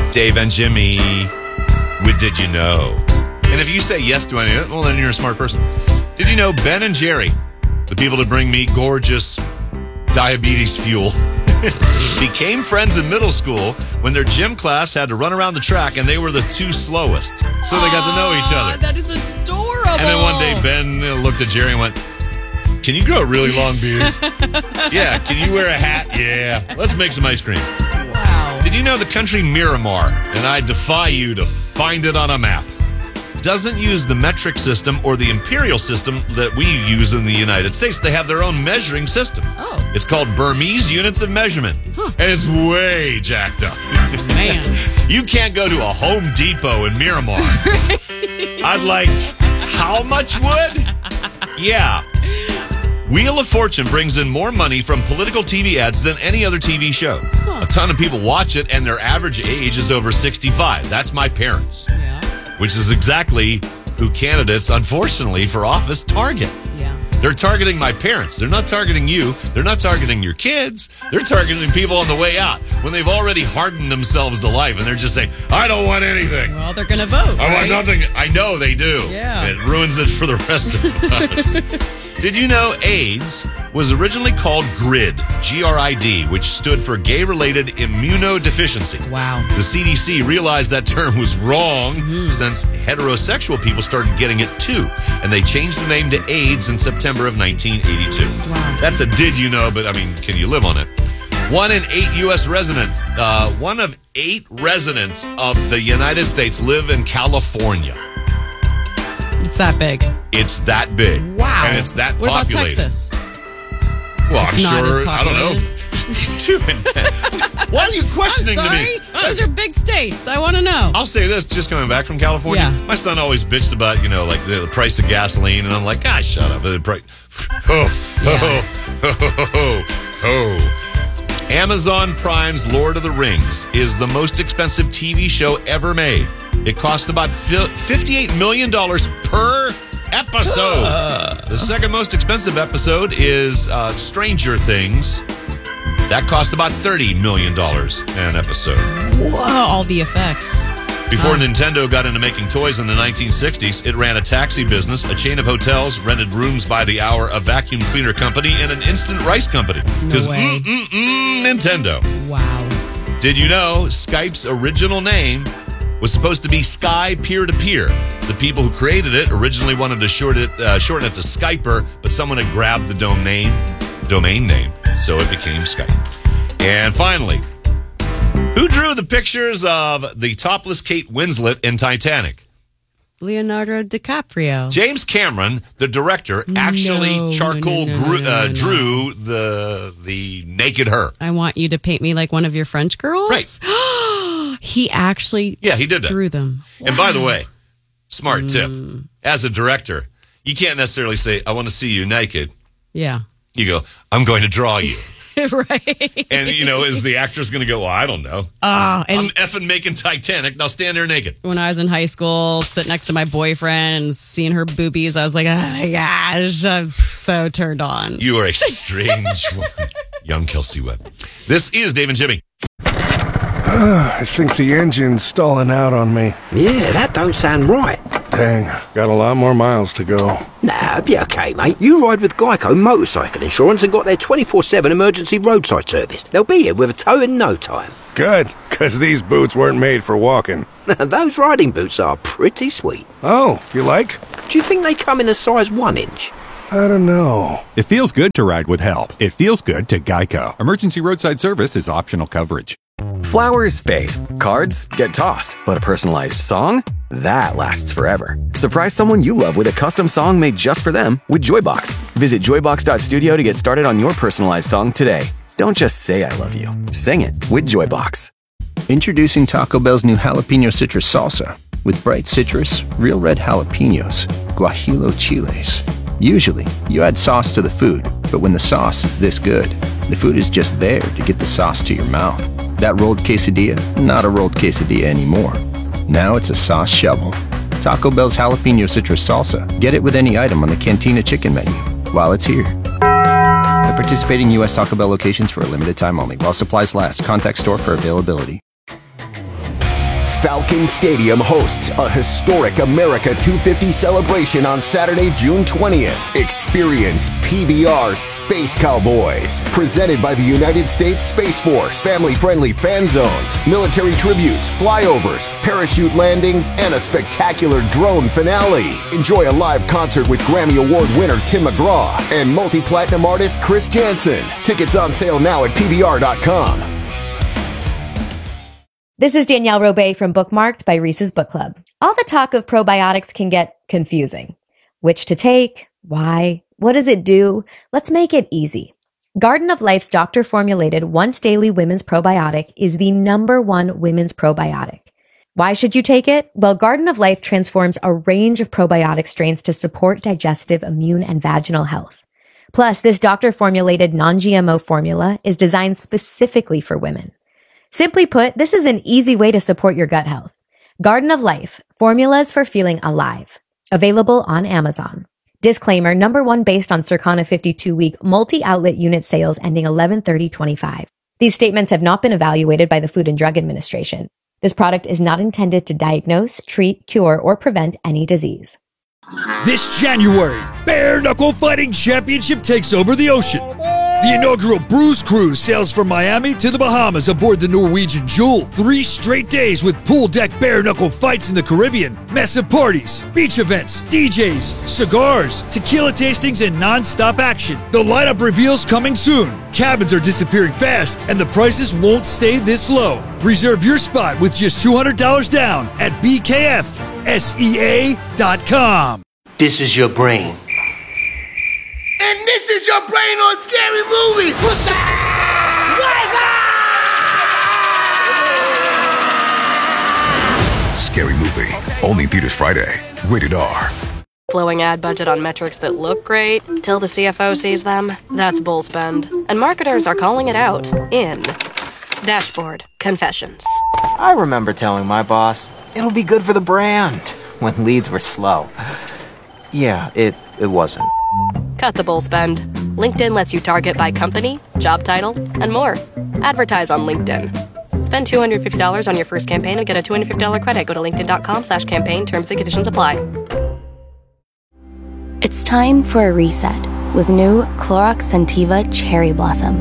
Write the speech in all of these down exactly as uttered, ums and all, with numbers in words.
Dave and Jimmy with Did You Know? And if you say yes to any of it, well, then you're a smart person. Did you know Ben and Jerry, the people that bring me gorgeous diabetes fuel, became friends in middle school when their gym class had to run around the track and they were the two slowest. So they got to know each other. That is adorable. And then one day Ben looked at Jerry and went, "Can you grow a really long beard?" "Yeah." "Can you wear a hat?" "Yeah." "Let's make some ice cream." Wow. Did you know the country Miramar, and I defy you to find it on a map, doesn't use the metric system or the imperial system that we use in the United States? They have their own measuring system. Oh. It's called Burmese units of measurement. Huh. And it's way jacked up. Man. You can't go to a Home Depot in Miramar. I'd like, how much wood? Yeah. Wheel of Fortune brings in more money from political T V ads than any other T V show. Huh. A ton of people watch it, and their average age is over sixty-five. That's my parents. Yeah. Which is exactly who candidates, unfortunately, for office target. Yeah. They're targeting my parents. They're not targeting you. They're not targeting your kids. They're targeting people on the way out when they've already hardened themselves to life, and they're just saying, "I don't want anything." Well, they're going to vote, I right? want nothing. I know they do. Yeah. It ruins it for the rest of us. Did you know AIDS was originally called GRID, G R I D, which stood for Gay-Related Immunodeficiency? Wow. The C D C realized that term was wrong mm-hmm. since heterosexual people started getting it too, and they changed the name to AIDS in September of nineteen eighty-two. Wow. That's a did you know, but I mean, can you live on it? One in eight U S residents, uh, one of eight residents of the United States live in California. It's that big. It's that big. Wow. And it's that what populated. What about Texas? Well, it's I'm not sure, as I don't know. Two in ten. Why are you questioning I'm sorry? me? Those are big states. I want to know. I'll say this, just coming back from California, Yeah. my son always bitched about, you know, like the, the price of gasoline, and I'm like, ah, shut up. The price. Oh, oh, oh, oh, oh. Amazon Prime's Lord of the Rings is the most expensive T V show ever made. It cost about fifty-eight million dollars per episode. The second most expensive episode is uh, Stranger Things. That cost about thirty million dollars an episode. Whoa, all the effects. Before Huh. Nintendo got into making toys in the nineteen sixties, it ran a taxi business, a chain of hotels, rented rooms by the hour, a vacuum cleaner company, and an instant rice company. Because No way. mm-mm-mm, Nintendo. Wow. Did you know Skype's original name was supposed to be Sky Peer-to-Peer? The people who created it originally wanted to short it, uh, shorten it to Skyper, but someone had grabbed the domain, domain name, so it became Skype. And finally, who drew the pictures of the topless Kate Winslet in Titanic? Leonardo DiCaprio. James Cameron, the director, actually No, charcoal no, no, no, grew, no, uh, no, no. drew the the naked her. I want you to paint me like one of your French girls. Right. He actually Yeah, he did that. drew them. And by the way, smart tip, Mm. as a director, you can't necessarily say, "I want to see you naked." Yeah. You go, "I'm going to draw you." Right. And, you know, is the actress going to go, "Well, I don't know. Oh, and I'm effing making Titanic. Now stand there naked." when I was in high school, sitting next to my boyfriend and seeing her boobies, I was like, oh my gosh, I'm so turned on. You are a strange woman, young Kelsey Webb. This is Dave and Jimmy. I think the engine's stalling out on me. Yeah, that don't sound right. Dang, got a lot more miles to go. Nah, it'll be okay, mate. You ride with Geico Motorcycle Insurance and got their twenty-four seven emergency roadside service. They'll be here with a tow in no time. Good, because these boots weren't made for walking. Those riding boots are pretty sweet. Oh, you like? Do you think they come in a size one inch? I don't know. It feels good to ride with help. It feels good to Geico. Emergency roadside service is optional coverage. Flowers fade, cards get tossed, but a personalized song? That lasts forever. Surprise someone you love with a custom song made just for them with Joybox. Visit joybox dot studio to get started on your personalized song today. Don't just say I love you. Sing it with Joybox. Introducing Taco Bell's new jalapeno citrus salsa with bright citrus, real red jalapenos, guajillo chiles. Usually, you add sauce to the food, but when the sauce is this good, the food is just there to get the sauce to your mouth. That rolled quesadilla, not a rolled quesadilla anymore. Now it's a sauce shovel. Taco Bell's jalapeno citrus salsa. Get it with any item on the Cantina chicken menu while it's here. At participating U S Taco Bell locations for a limited time only. While supplies last, contact store for availability. Falcon Stadium hosts a historic America two fifty celebration on Saturday, June twentieth. Experience P B R Space Cowboys, presented by the United States Space Force. Family-friendly fan zones, military tributes, flyovers, parachute landings, and a spectacular drone finale. Enjoy a live concert with Grammy Award winner Tim McGraw and multi-platinum artist Chris Jansen. Tickets on sale now at P B R dot com. This is Danielle Robay from Bookmarked by Reese's Book Club. All the talk of probiotics can get confusing. Which to take? Why? What does it do? Let's make it easy. Garden of Life's doctor-formulated once-daily women's probiotic is the number one women's probiotic. Why should you take it? Well, Garden of Life transforms a range of probiotic strains to support digestive, immune, and vaginal health. Plus, this doctor-formulated non-G M O formula is designed specifically for women. Simply put, this is an easy way to support your gut health. Garden of Life, formulas for feeling alive. Available on Amazon. Disclaimer, number one based on Circana fifty-two week multi-outlet unit sales ending eleven thirty twenty-five. These statements have not been evaluated by the Food and Drug Administration. This product is not intended to diagnose, treat, cure, or prevent any disease. This January, Bare Knuckle Fighting Championship takes over the ocean. The inaugural Bruise Cruise sails from Miami to the Bahamas aboard the Norwegian Jewel. Three straight days with pool deck bare knuckle fights in the Caribbean, massive parties, beach events, D Js, cigars, tequila tastings, and non-stop action. The lineup reveals coming soon. Cabins are disappearing fast, and the prices won't stay this low. Reserve your spot with just two hundred dollars down at B K F S E A dot com. This is your brain. And this is your brain on Scary Movie. What's up? What's up? Scary Movie. Only in theaters Friday. Rated R. Blowing ad budget on metrics that look great till the C F O sees them. That's bull spend. And marketers are calling it out in Dashboard Confessions. I remember telling my boss, it'll be good for the brand, when leads were slow. Yeah, it, it wasn't. Cut the bull spend. LinkedIn lets you target by company, job title, and more. Advertise on LinkedIn. Spend two hundred fifty dollars on your first campaign and get a two hundred fifty dollars credit. Go to linkedin.com slash campaign. Terms and conditions apply. It's time for a reset with new Clorox Scentiva Cherry Blossom.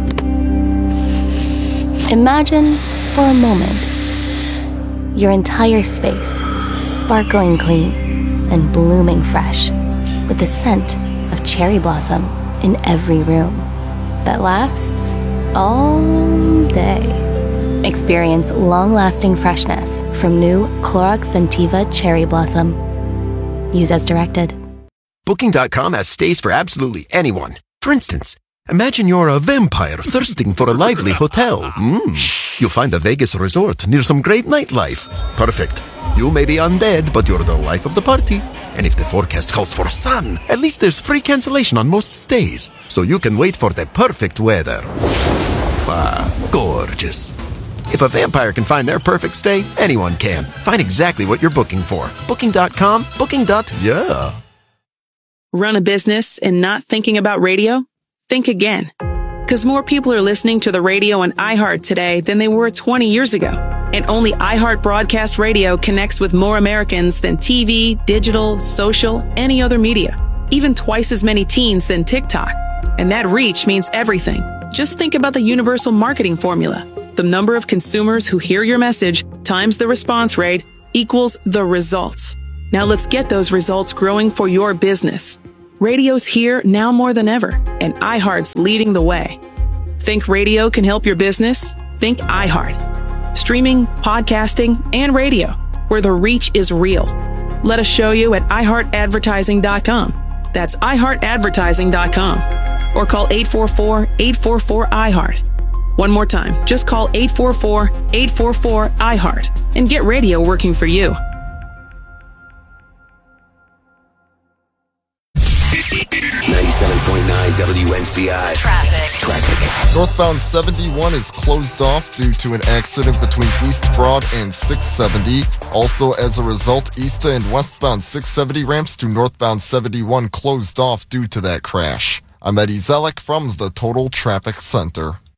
Imagine, for a moment, your entire space sparkling clean and blooming fresh with the scent of cherry blossom in every room that lasts all day. Experience long-lasting freshness from new Clorox Scentiva Cherry Blossom. Use as directed. Booking dot com has stays for absolutely anyone. For instance, imagine you're a vampire thirsting for a lively hotel. Mm. You'll find a Vegas resort near some great nightlife. Perfect. You may be undead, but you're the life of the party. And if the forecast calls for sun, at least there's free cancellation on most stays, so you can wait for the perfect weather. Ah, gorgeous. If a vampire can find their perfect stay, anyone can. Find exactly what you're booking for. Booking dot com, booking. Yeah. Run a business and not thinking about radio? Think again. Because more people are listening to the radio on iHeart today than they were twenty years ago. And only iHeart Broadcast Radio connects with more Americans than T V, digital, social, any other media. Even twice as many teens than TikTok. And that reach means everything. Just think about the universal marketing formula. The number of consumers who hear your message times the response rate equals the results. Now let's get those results growing for your business. Radio's here now more than ever, and iHeart's leading the way. Think radio can help your business? Think iHeart. Streaming, podcasting, and radio, where the reach is real. Let us show you at i heart advertising dot com. That's i heart advertising dot com. Or call eight four four, eight four four, I heart. One more time, just call eight four four, eight four four, I heart and get radio working for you. ninety-seven point nine W N C I. Traffic. Traffic. Northbound seventy-one is closed off due to an accident between East Broad and six seventy. Also, as a result, east and westbound six seventy ramps to northbound seventy-one closed off due to that crash. I'm Eddie Zellick from the Total Traffic Center.